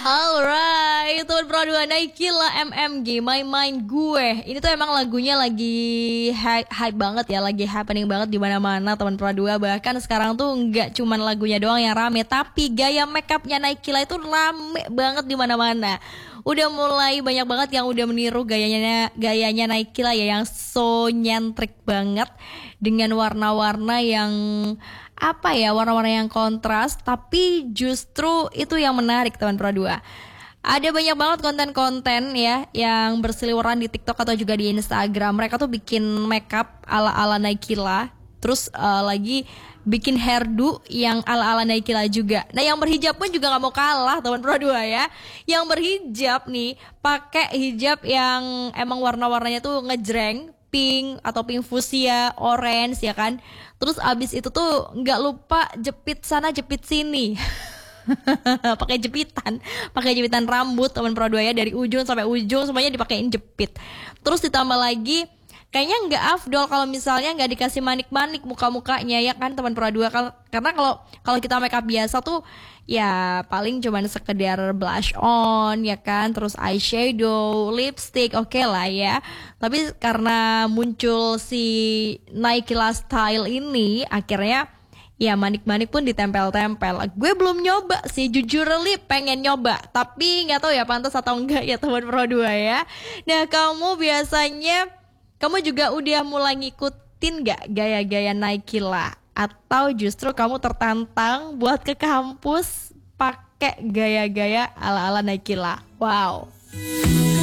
Alright, teman Pro 2 Naikila MMG My Mind Gue. Ini tuh emang lagunya lagi hype banget ya, lagi happening banget di mana-mana teman Pro 2. Bahkan sekarang tuh nggak cuman lagunya doang yang rame, tapi gaya makeupnya Naikila itu rame banget di mana-mana. Udah mulai banyak banget yang udah meniru gayanya Naikila ya, yang so nyentrik banget dengan warna-warna yang warna-warna yang kontras, tapi justru itu yang menarik teman Pro 2. Ada banyak banget konten-konten ya yang berseliweran di TikTok atau juga di Instagram. Mereka tuh bikin makeup ala-ala Naikila, terus lagi bikin hairdo yang ala-ala Naikila juga. Nah, yang berhijab pun juga gak mau kalah teman Pro 2 ya. Yang berhijab nih pakai hijab yang emang warna-warnanya tuh ngejreng, pink atau pink fuchsia, orange ya kan. Terus abis itu tuh nggak lupa jepit sana jepit sini. pakai jepitan rambut teman Pro 2 ya, dari ujung sampai ujung semuanya dipakein jepit. Terus ditambah lagi, kayaknya nggak afdol kalau misalnya nggak dikasih manik-manik muka-mukanya ya kan teman Pro 2. Karena kalau kita makeup biasa tuh ya paling cuman sekedar blush on ya kan, terus eyeshadow, lipstick, oke lah ya. Tapi karena muncul si Naikila style ini, akhirnya ya manik-manik pun ditempel-tempel. Gue belum nyoba sih, jujur li pengen nyoba, tapi nggak tahu ya pantas atau enggak ya teman Pro 2 ya. Nah, kamu juga udah mulai ngikutin gak gaya-gaya Naikila? Atau justru kamu tertantang buat ke kampus pakai gaya-gaya ala-ala Naikila? Wow.